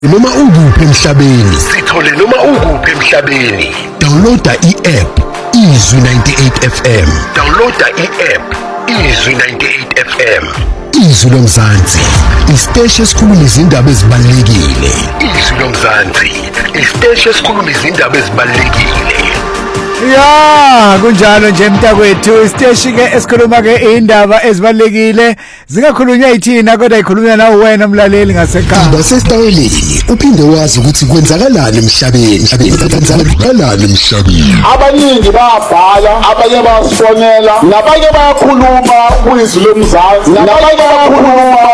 Noma ukuphi emhlabeni, sithole noma ukuphi emhlabeni. Downloada i-app Izwi 98 FM. Downloada i-app Izwi 98 FM. Izwi loMzansi, isiteshi esikhuluma izindaba ezibalulekile. Izwi loMzansi, isiteshi esikhuluma izindaba ezibalulekile. Ya, kunjalo nje mntakwethu, isiteshi ke esikhuluma ke indaba ezibalekile zingakhulunywa yithina kodwa ikhulunywa nawe wena mlaleli ngasekhaya. Basesitayeleni uphinde wazi ukuthi kwenzakalani emhlabeni. Kwenzakalani emhlabeni. Abaningi bayabhala, abanye bayasifonela, nabanye bayakhuluma kwizwi loMzansi, nabanye bayakhuluma